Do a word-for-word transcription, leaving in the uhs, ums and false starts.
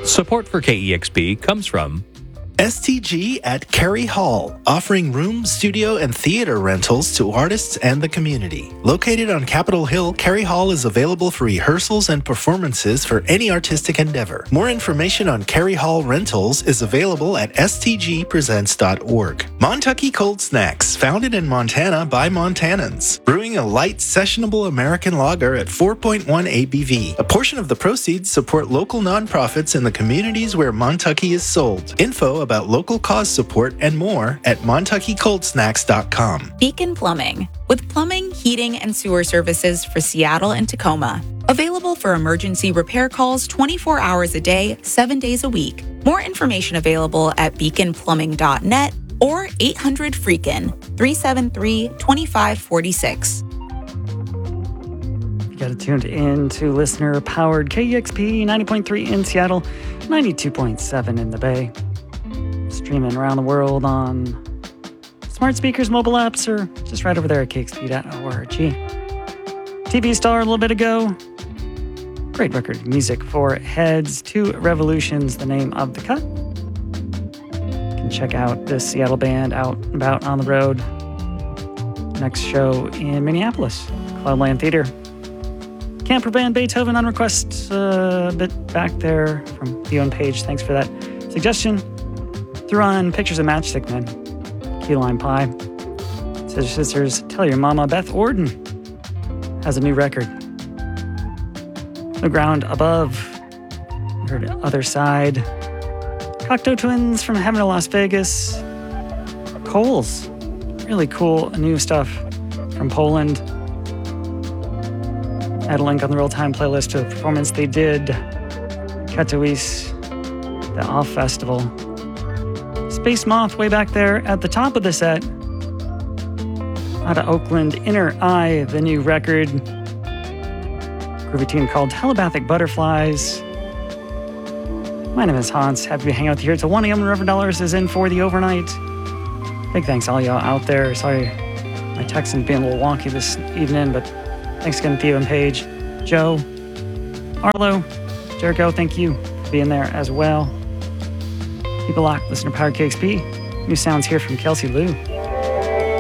Support for K E X P comes from S T G at Cary Hall, offering room, studio, and theater rentals to artists and the community. Located on Capitol Hill, Cary Hall is available for rehearsals and performances for any artistic endeavor. More information on Cary Hall rentals is available at s t g presents dot org. Montucky Cold Snacks, founded in Montana by Montanans. Brewing a light, sessionable American lager at four point one A B V. A portion of the proceeds support local nonprofits in the communities where Montucky is sold. Info about local cause support and more at montucky cold snacks dot com. Beacon Plumbing, with plumbing, heating, and sewer services for Seattle and Tacoma. Available for emergency repair calls twenty-four hours a day, seven days a week. More information available at beacon plumbing dot net or eight hundred freakin three seven three, two five four six. You got it tuned in to listener-powered K E X P ninety point three in Seattle, ninety-two point seven in the Bay. Streaming around the world on smart speakers, mobile apps, or just right over there at k x p dot org. T V star a little bit ago. Great record music for Heads. Two Revolutions, the name of the cut. You can check out this Seattle band out and about on the road. Next show in Minneapolis, Cloudland Theater. Camper Band Beethoven on request, uh, a bit back there from Theo and Paige. Thanks for that suggestion. Threw on Pictures of Matchstick Men, Key Lime Pie. Sister Sisters, Tell Your Mama. Beth Orden has a new record. The Ground Above. Heard Other Side. Cocteau Twins from Heaven to Las Vegas. Coles. Really cool new stuff from Poland. Add a link on the Real Time playlist to the performance they did. Katowice, the Off Festival. Space Moth way back there at the top of the set. Out of Oakland, Inner Eye, the new record. Groovy tune called Telepathic Butterflies. My name is Hans. Happy to hang out here till one a.m. when Reverend Dollars is in for the overnight. Big thanks to all y'all out there. Sorry my texting's being a little wonky this evening, but thanks again, Theo and Paige, Joe, Arlo, Jericho, thank you for being there as well. Keep it locked. Listen to Power K X P. New sounds here from Kelsey Lou.